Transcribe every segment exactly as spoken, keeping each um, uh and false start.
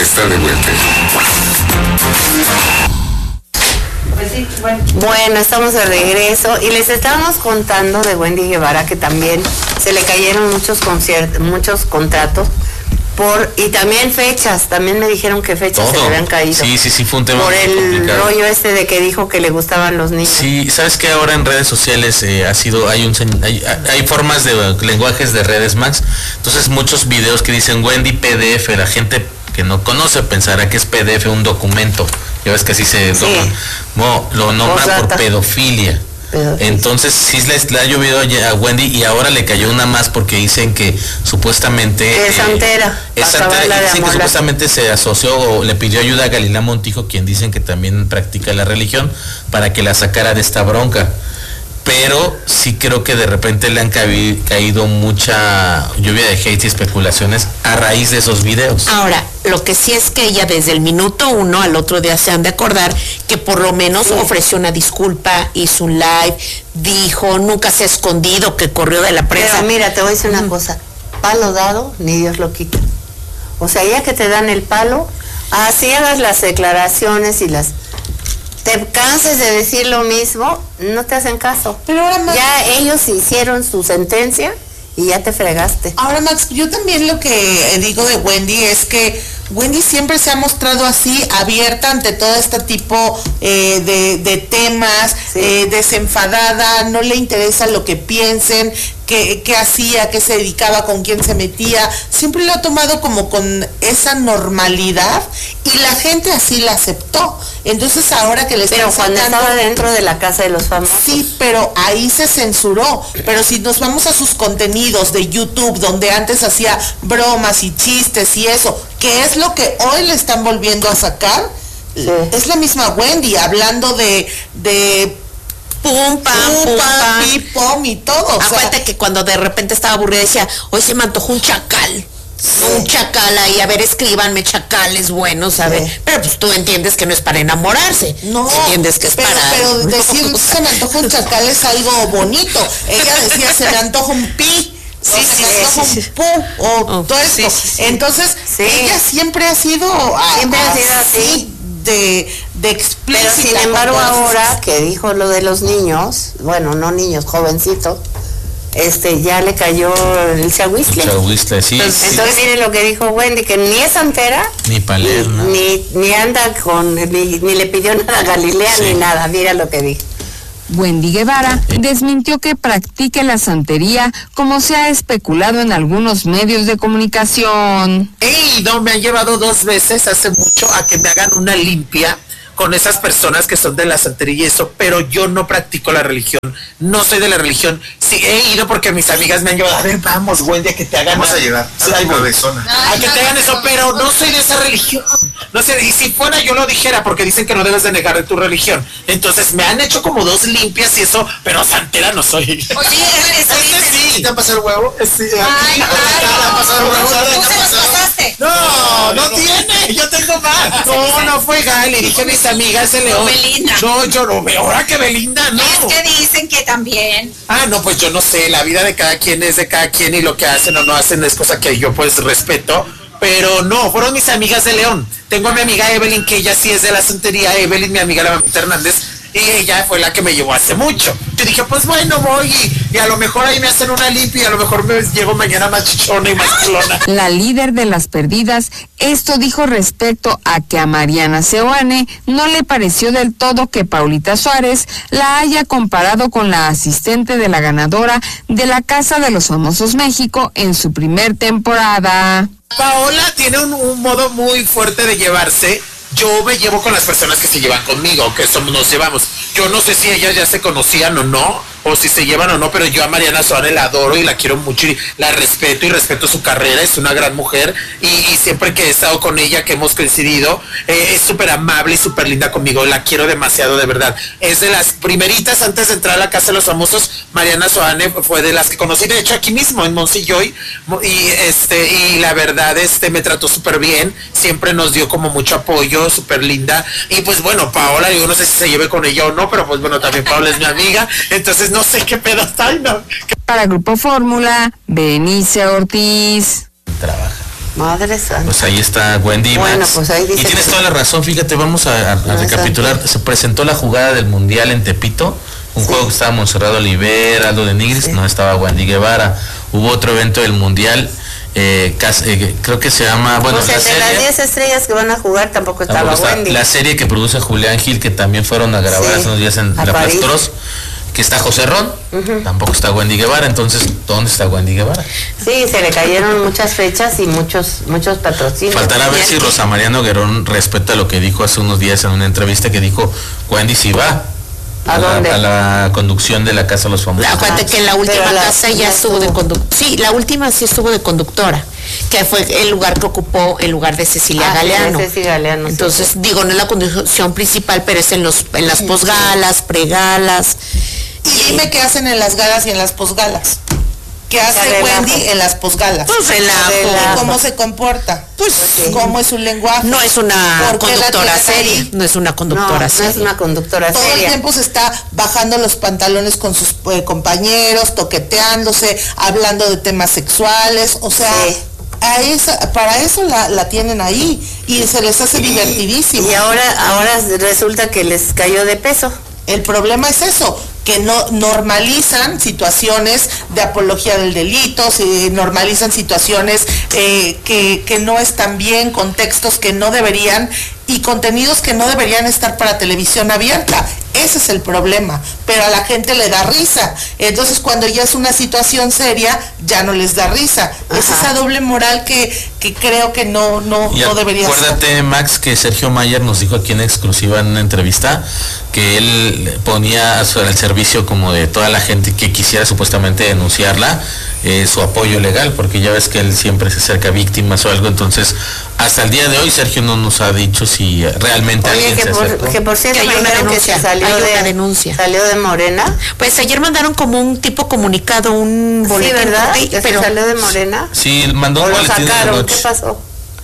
está de vuelta. Pues sí, bueno. Bueno, estamos de regreso y les estábamos contando de Wendy Guevara que también se le cayeron muchos conciertos, muchos contratos por y también fechas, también me dijeron que fechas Todo. se le habían caído. Sí, sí, sí, fue un tema por muy el complicado. rollo este de que dijo que le gustaban los niños. Sí, sabes que ahora en redes sociales eh, ha sido, hay un hay, hay formas de uh, lenguajes de redes, Max. Entonces muchos videos que dicen Wendy P D F, la gente que no conoce pensará que es P D F un documento. Ya ves que así se Sí. no, lo nombran por Postdata. pedofilia. Pedofilia. Entonces sí le, le ha llovido a Wendy y ahora le cayó una más porque dicen que supuestamente Que es santera, es para santera, acabarla y de dicen que amolar. supuestamente se asoció o le pidió ayuda a Galilea Montijo, quien dicen que también practica la religión, para que la sacara de esta bronca. Pero sí creo que de repente le han cabi- caído mucha lluvia de hate y especulaciones a raíz de esos videos. Ahora, lo que sí es que ella desde el minuto uno al otro día se han de acordar que por lo menos Sí. ofreció una disculpa, hizo un live, dijo, nunca se ha escondido, que corrió de la prensa. Pero mira, te voy a decir una cosa, palo dado, ni Dios lo quita. O sea, ya que te dan el palo, así hagas las declaraciones y las... te canses de decir lo mismo, no te hacen caso. Pero ahora Max, Ya ellos hicieron su sentencia y ya te fregaste. ahora Max, yo también lo que digo de Wendy es que Wendy siempre se ha mostrado así, abierta ante todo este tipo eh, de, de temas, Sí. eh, desenfadada, no le interesa lo que piensen, qué, qué hacía, qué se dedicaba, con quién se metía, siempre lo ha tomado como con esa normalidad y la gente así la aceptó. Entonces ahora que le están Pero cuando sacando- estaba dentro de la casa de los famosos. Sí, pero ahí se censuró. Pero si nos vamos a sus contenidos de YouTube, donde antes hacía bromas y chistes y eso, que es lo que hoy le están volviendo a sacar, Sí. es la misma Wendy, hablando de... de pum, pam, pum, pam, pi, pum y todo. O sea, Acuérdate que cuando de repente estaba aburrida decía, hoy se me antojó un chacal. Un chacal ahí, a ver, escríbanme chacales buenos, a ver. Sí. Pero pues tú entiendes que no es para enamorarse. no, Entiendes que es pero, para... pero decir se me antoja un chacal es algo bonito. Ella decía se me antoja un pi. Sí, o se sí, me sí, antoja sí, un sí. pu o Oh, todo esto. sí, sí, sí. Entonces, Sí. ella siempre ha sido a- Siempre ha sido así. de, de explícita. Pero sin con embargo todas ahora que dijo lo de los niños, bueno, no niños, jovencitos, este, ya le cayó el chahuistle. Chahuistle, sí, sí. Entonces miren lo que dijo Wendy, que ni es santera, Ni paler, ¿no? ni, ni anda con, ni, ni le pidió nada a Galilea, Sí. ni nada, mira lo que dijo. Wendy Guevara desmintió que practique la santería como se ha especulado en algunos medios de comunicación. Ey, no, me han llevado dos veces hace mucho a que me hagan una limpia con esas personas que son de la santería y eso, pero yo no practico la religión, no soy de la religión. Sí, he ido porque mis amigas me han llevado, a ver, vamos, Wendy, a que te hagan... Vamos a llegar Sí, a ahí la voy. cabezona. A que te hagan eso, pero no soy de esa religión. No sé, y si fuera yo lo dijera, porque dicen que no debes de negar de tu religión. Entonces me han hecho como dos limpias y eso, pero santera no soy. Oye, eso Este sí. ¿Te ha pasado el huevo? Sí, Ay, aquí. ay, ¿Te ha pasado el huevo? ¿Tú ¿Te se ha los pasado? pasaste? No, no tiene, yo tengo más. No, no fue Gal, le dije a mis amigas de León. Belinda. No, yo no veo, ahora que Belinda, no. Es que dicen que también. Ah, no, pues yo no sé, la vida de cada quien es de cada quien y lo que hacen o no hacen es cosa que yo pues respeto. Pero no, fueron mis amigas de León. Tengo a mi amiga Evelyn, que ella sí es de la santería. Evelyn, mi amiga la mamita Hernández, y ella fue la que me llevó hace mucho. Yo dije, pues bueno, voy y, y a lo mejor ahí me hacen una limpia y a lo mejor me llego mañana más chichona y más culona. La líder de las perdidas, esto dijo respecto a que a Mariana Seoane no le pareció del todo que Paulita Suárez la haya comparado con la asistente de la ganadora de la Casa de los Famosos México en su primer temporada. Paola tiene un, un modo muy fuerte de llevarse. Yo me llevo con las personas que se llevan conmigo, que somos, nos llevamos. Yo no sé si ellas ya se conocían o no, o si se llevan o no, pero yo a Mariana Suárez la adoro y la quiero mucho y la respeto y respeto su carrera, es una gran mujer y, y siempre que he estado con ella, que hemos coincidido, eh, es súper amable y súper linda conmigo, la quiero demasiado de verdad. Es de las primeritas antes de entrar a la Casa de los Famosos, Mariana Suárez fue de las que conocí, de hecho aquí mismo en Monsilloy, y este y la verdad este me trató súper bien, siempre nos dio como mucho apoyo, súper linda, y pues bueno, Paola, yo no sé si se lleve con ella o no, pero pues bueno, también Paola es mi amiga, entonces no sé qué pedo está, no. Para Grupo Fórmula, Benicia Ortiz. Trabaja. Madre santa. Pues ahí está Wendy. Bueno, Max. pues ahí dice y tienes que... toda la razón, fíjate, vamos a, a, a recapitular. Se presentó la jugada del Mundial en Tepito, un sí. juego que estaba Monserrado Olivera, Aldo de Nigris, sí. no estaba Wendy Guevara. Hubo otro evento del Mundial, eh, eh, creo que se llama, bueno, pues la entre serie, las diez estrellas que van a jugar tampoco estaba tampoco está, Wendy. la serie que produce Julián Gil, que también fueron a grabar sí. hace unos días en a La Plastros, que está José Ron, uh-huh. tampoco está Wendy Guevara, entonces, ¿dónde está Wendy Guevara? Sí, se le cayeron muchas fechas y muchos muchos patrocinios. Faltará ver si Rosa María Noguerón respeta lo que dijo hace unos días en una entrevista, que dijo, Wendy sí va ¿A, a, dónde? La, a la conducción de la Casa de los Famosos. Acuérdate que en la última la, casa ya estuvo, estuvo de conductora. Sí, la última sí estuvo de conductora, que fue el lugar que ocupó el lugar de Cecilia ah, Galeano. Sí, Cecilia Galeano. Entonces, sí. digo, no es la conducción principal, pero es en los en las posgalas, pregalas. Y dime qué hacen en las galas y en las posgalas. ¿Qué hace Wendy en las posgalas? Pues relajo. ¿Y cómo se comporta? Pues sí. ¿Cómo es su lenguaje? No es una conductora seria. No es una conductora no, seria. No es una conductora Todo seria. el tiempo se está bajando los pantalones con sus eh, compañeros, toqueteándose, hablando de temas sexuales, o sea... Sí. A esa, para eso la, la tienen ahí y se les hace divertidísimo. Y ahora, ahora resulta que les cayó de peso. El problema es eso, que no normalizan situaciones de apología del delito, se normalizan situaciones eh, que, que no están bien, contextos que no deberían y contenidos que no deberían estar para televisión abierta. Ese es el problema, pero a la gente le da risa. Entonces cuando ya es una situación seria, ya no les da risa. Ajá. Es esa doble moral que, que creo que no, no, no debería ser. Acuérdate, Max, que Sergio Mayer nos dijo aquí en exclusiva en una entrevista que él ponía al servicio como de toda la gente que quisiera supuestamente denunciarla, eh, su apoyo legal, porque ya ves que él siempre se acerca a víctimas o algo. Entonces, hasta el día de hoy Sergio no nos ha dicho si realmente Oye, alguien que se por, acercó. que por cierto, que hay una denuncia, que salió hay de, una denuncia. Salió de Morena. Pues ayer mandaron como un tipo comunicado, un boletín. Sí, ¿verdad? Sí, pero salió de Morena. Sí, mandó un boletín de la noche. ¿Qué pasó?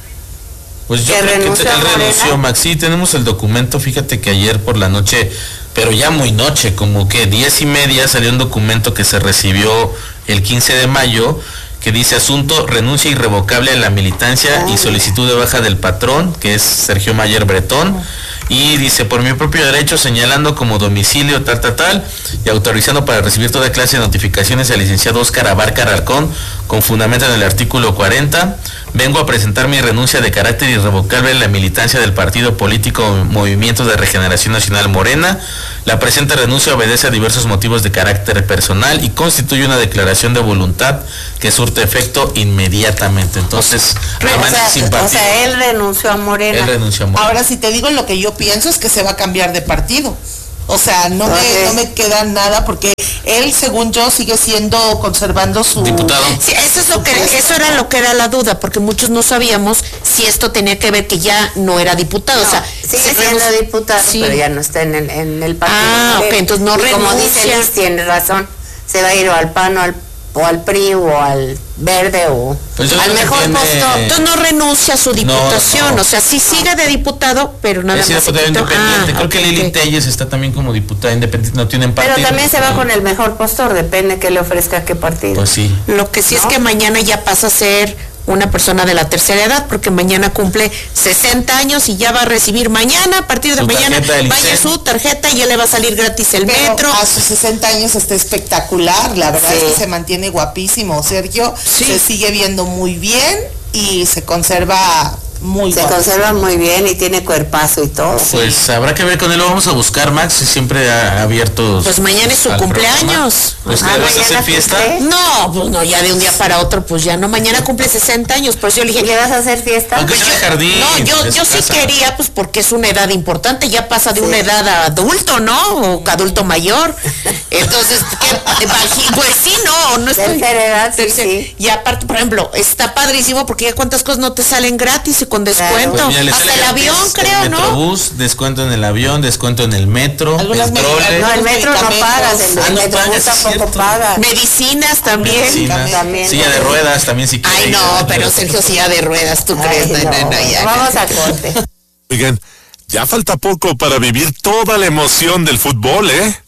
Pues yo creo que él renunció, Max. Sí, tenemos el documento. Fíjate que ayer por la noche, pero ya muy noche, como que diez y media, salió un documento que se recibió el quince de mayo, que dice: asunto, renuncia irrevocable a la militancia y solicitud de baja del patrón, que es Sergio Mayer Bretón. Y dice: por mi propio derecho, señalando como domicilio tal, tal, tal, y autorizando para recibir toda clase de notificaciones al licenciado Óscar Abarca Alarcón, con fundamento en el artículo cuarenta, vengo a presentar mi renuncia de carácter irrevocable a la militancia del partido político Movimiento de Regeneración Nacional Morena. La presente renuncia obedece a diversos motivos de carácter personal y constituye una declaración de voluntad que surte efecto inmediatamente. Entonces, o sea, o sea, él renunció a Morena. Él renunció a Morena. Ahora, si te digo lo que yo pienso, es que se va a cambiar de partido. O sea, no, okay. me, no me queda nada porque él, según yo, sigue siendo, conservando su diputado. Sí, eso es lo que, eso era lo que era la duda, porque muchos no sabíamos si esto tenía que ver que ya no era diputado. No, o sea, sigue siendo diputado, sí. pero ya no está en el, en el partido. Ah, ok, entonces no renuncia. Como dice Liz, tiene razón, se va a ir o al P A N o al, o al P R I o al Verde o pues al mejor tiene... postor. Entonces no renuncia a su diputación, no, no. o sea, sí sigue de diputado, pero nada es más. Es independiente. Ah, Creo okay, que Lili okay. Telles está también como diputada independiente, no tienen partido. Pero también se va con el mejor postor, depende que le ofrezca a qué partido. Pues sí. Lo que sí ¿no? es que mañana ya pasa a ser una persona de la tercera edad, porque mañana cumple sesenta años y ya va a recibir mañana, a partir de su mañana, vaya su tarjeta y ya le va a salir gratis el Pero metro. A sus sesenta años está espectacular, la verdad sí. es que se mantiene guapísimo, Sergio, sí. se sigue viendo muy bien y se conserva muy Se guapo. conserva muy bien y tiene cuerpazo y todo. Pues sí. habrá que ver con él, lo vamos a buscar, Max, siempre ha abierto. Pues mañana es su cumpleaños. Pues ah, ¿le vas a hacer fiesta? Cumple? No, pues no, ya de un día para otro, pues ya no, mañana cumple sesenta años, por eso yo le dije, ¿le vas a hacer fiesta? Aunque pues sea yo, de jardín, no, yo, yo sí casa. quería, pues porque es una edad importante, ya pasa de sí. una edad a adulto, ¿no? O adulto mayor. Entonces, ¿qué? Pues sí, no, no estoy. Tercera edad, sí, Tercer, sí. Y aparte, por ejemplo, está padrísimo porque ya cuántas cosas no te salen gratis y con descuento. Claro. Pues mira, hasta el avión, creo, el ¿no? Metrobús, descuento en el avión, descuento en el metro, Algunas el trole. No, el metro no pagas, el, Ah, el no metro pagas, tampoco cierto. pagas. Medicinas también. Medicina, También. silla de ruedas también si quieres. Ay, no, pero Sergio, silla de ruedas, ¿tú crees? Ay, No, no, no, no, ya, Vamos ya. a corte. Oigan, ya falta poco para vivir toda la emoción del fútbol, ¿eh?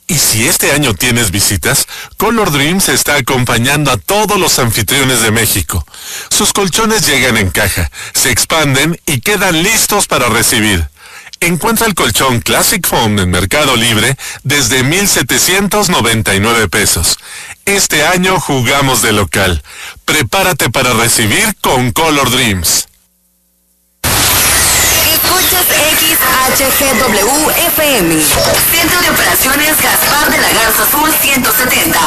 Y si este año tienes visitas, Color Dreams está acompañando a todos los anfitriones de México. Sus colchones llegan en caja, se expanden y quedan listos para recibir. Encuentra el colchón Classic Foam en Mercado Libre desde mil setecientos noventa y nueve pesos. Este año jugamos de local. Prepárate para recibir con Color Dreams. Escuchas X H G W F M. Centro de Operaciones Gaspar de la Garza Azul ciento setenta.